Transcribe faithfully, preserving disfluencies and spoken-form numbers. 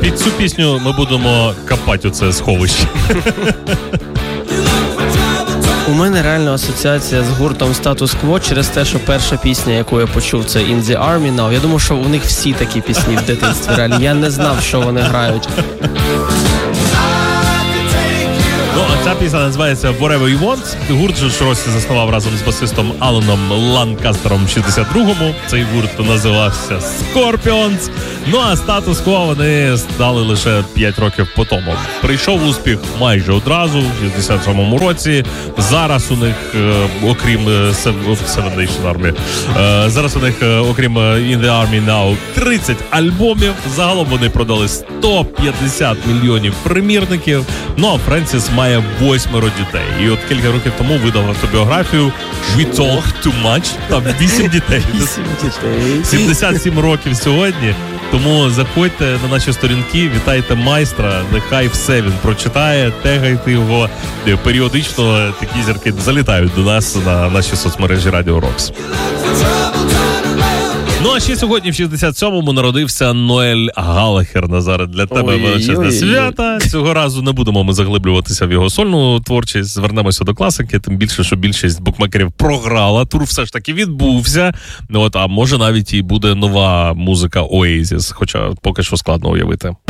Під цю пісню ми будемо копати оце сховище. У мене реально асоціація з гуртом Status Quo через те, що перша пісня, яку я почув, це In the Army Now. Я думав, що у них всі такі пісні в дитинстві. Реально. Я не знав, що вони грають. Ну, а ця пісня називається Whatever You Want. Гурт же ж Россі заснував разом з басистом Аланом Ланкастером в шістдесят другому. Цей гурт називався Scorpions. Ну, а Status Quo вони стали лише п'ять років по тому. Прийшов успіх майже одразу, в шістдесят сьомому році. Зараз у них, окрім Seven Nation Army, зараз у них, окрім In the Army Now, тридцять альбомів. Загалом вони продали сто п'ятдесят мільйонів примірників. Ну, а Френсіс має восьмеро дітей. І от кілька років тому видав автобіографію We Talk Too Much. Там вісім дітей. Вісім дітей. сімдесят сім років сьогодні. Тому заходьте на наші сторінки, вітайте майстра, нехай все він прочитає, тегайте його. Періодично такі зірки залітають до нас на наші соцмережі Радіо Рокс. Ну, а ще сьогодні в шістдесят сьомому народився Ноель Галлахер. Назаре, для тебе величезне свята. Цього разу не будемо ми заглиблюватися в його сольну творчість. Звернемося до класики, тим більше, що більшість букмекерів програла. Тур все ж таки відбувся. От, а може навіть і буде нова музика Oasis, хоча поки що складно уявити.